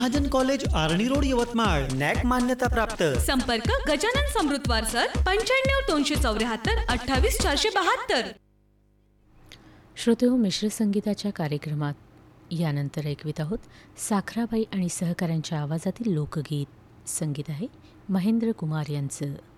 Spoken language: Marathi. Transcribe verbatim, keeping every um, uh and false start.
महाजन कॉलेज आर्णी रोड यवतमाळ, नॅक मान्यता प्राप्त. संपर्क गजानन समृद्धवार सर, पंच्याण्णव दोनशे चौऱ्याहत्तर अठ्ठावीस चारशे बहात्तर. श्रोतेहो, मिश्र संगीताच्या कार्यक्रमात यानंतर ऐकवीत आहोत साखराबाई आणि सहकाऱ्यांच्या आवाजातील लोकगीत. संगीत आहे महेंद्र कुमार यांचं.